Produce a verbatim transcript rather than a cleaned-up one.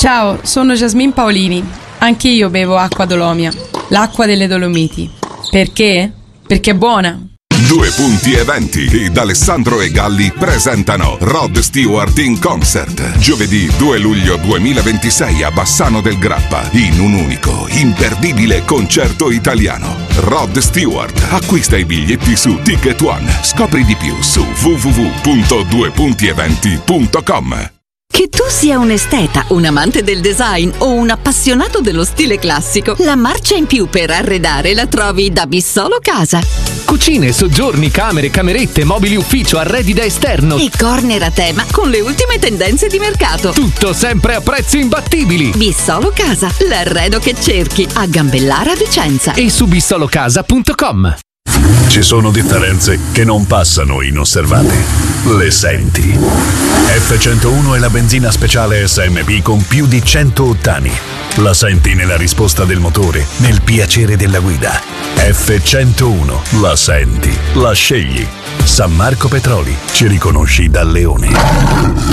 Ciao, sono Jasmine Paolini. Anche io bevo acqua Dolomia, l'acqua delle Dolomiti. Perché? Perché è buona. Due Punti Eventi ed Alessandro e Galli presentano Rod Stewart in concert giovedì due luglio duemilaventisei a Bassano del Grappa in un unico, imperdibile concerto italiano. Rod Stewart. Acquista i biglietti su Ticket One. Scopri di più su w w w punto due punti eventi punto com. Che tu sia un esteta, un amante del design o un appassionato dello stile classico, la marcia in più per arredare la trovi da Bissolo Casa. Cucine, soggiorni, camere, camerette, mobili ufficio, arredi da esterno e corner a tema con le ultime tendenze di mercato. Tutto sempre a prezzi imbattibili. Bissolo Casa, l'arredo che cerchi, a Gambellara Vicenza e su bissolo casa punto com. Ci sono differenze che non passano inosservate. Le senti? F centouno è la benzina speciale S M P con più di cento ottani. La senti nella risposta del motore, nel piacere della guida. F centouno, la senti, la scegli. San Marco Petroli, ci riconosci da Leone.